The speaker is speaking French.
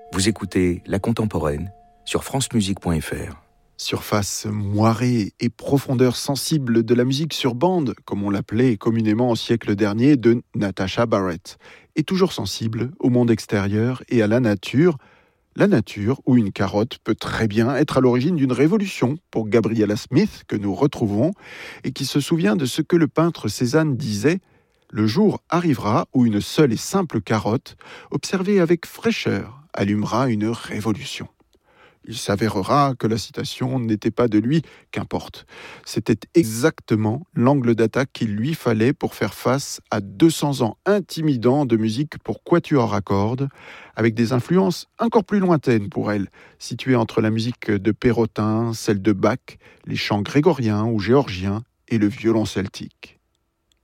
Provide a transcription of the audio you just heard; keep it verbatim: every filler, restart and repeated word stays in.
Vous écoutez La Contemporaine sur francemusique point f r. Surface moirée et profondeur sensible de la musique sur bande, comme on l'appelait communément au siècle dernier, de Natasha Barrett, est toujours sensible au monde extérieur et à la nature. La nature, où une carotte peut très bien être à l'origine d'une révolution pour Gabriella Smith, que nous retrouvons, et qui se souvient de ce que le peintre Cézanne disait: « Le jour arrivera où une seule et simple carotte, observée avec fraîcheur, allumera une révolution. » Il s'avérera que la citation n'était pas de lui, qu'importe. C'était exactement l'angle d'attaque qu'il lui fallait pour faire face à deux cents ans intimidants de musique pour quatuor à cordes, avec des influences encore plus lointaines pour elle, situées entre la musique de Perrotin, celle de Bach, les chants grégoriens ou géorgiens et le violon celtique.